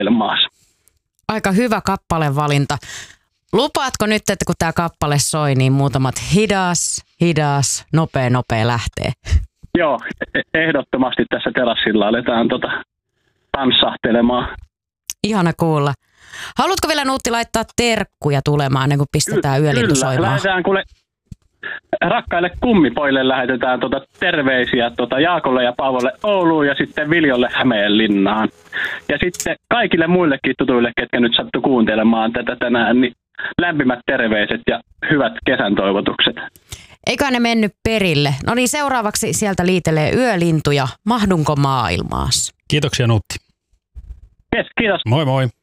maassa. Aika hyvä kappalevalinta. Lupaatko nyt, että kun tämä kappale soi, niin muutamat hidas, nopea lähtee? Joo, ehdottomasti tässä terassilla aletaan tanssahtelemaan. Ihana kuulla. Haluatko vielä Nuutti laittaa terkkuja tulemaan ennen kuin pistetään Yölintu soimaan? Kyllä, lähdetään kuule rakkaille kummipoille lähetetään terveisiä Jaakolle ja Paavolle Ouluun ja sitten Viljolle Hämeenlinnaan. Ja sitten kaikille muillekin tutuille, ketkä nyt sattu kuuntelemaan tätä tänään, niin lämpimät terveiset ja hyvät kesän toivotukset. Eikä ne mennyt perille. No niin, seuraavaksi sieltä liitelee Yölintuja. Mahdunko maailmaas? Kiitoksia Nuutti. Yes, kiitos. Moi moi.